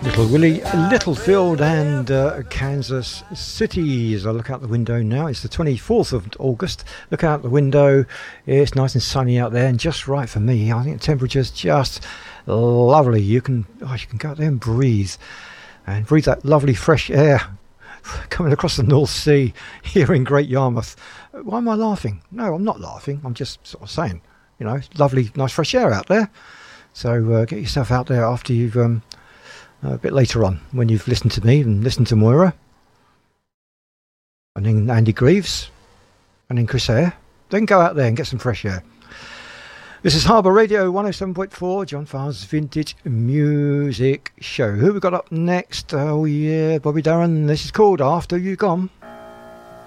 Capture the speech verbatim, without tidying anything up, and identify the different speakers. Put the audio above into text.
Speaker 1: Little Willie, Littlefield and uh, Kansas City. As I look out the window now, it's the twenty-fourth of August. Look out the window, it's nice and sunny out there and just right for me. I think the temperature's just lovely. You can oh, you can go out there and breathe and breathe that lovely fresh air coming across the North Sea here in Great Yarmouth. Why am I laughing? No, I'm not laughing. I'm just sort of saying, you know, lovely, nice fresh air out there. So uh, get yourself out there after you've um, a bit later on, when you've listened to me and listened to Moira, and then Andy Greaves, and then Chris Eyre. Then go out there and get some fresh air. This is Harbour Radio one oh seven point four, John Farr's Vintage Music Show. Who we got up next? Oh yeah, Bobby Darin. This is called After You Gone.